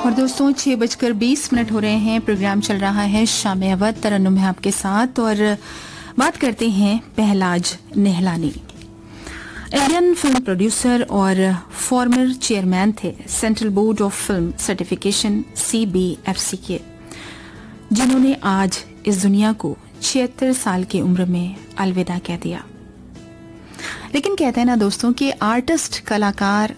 और दोस्तों 6:20 हो रहे हैं। प्रोग्राम चल रहा है शाम अवध, तरन्नुम है आपके साथ और बात करते हैं Pahlaj Nihalani. Indian film producer और फॉर्मर चेयरमैन थे central board of film certification CBFC के, जिन्होंने आज इस दुनिया को 76 साल की उम्र में अलविदा कह दिया। लेकिन कहते हैं ना दोस्तों कि आर्टिस्ट, कलाकार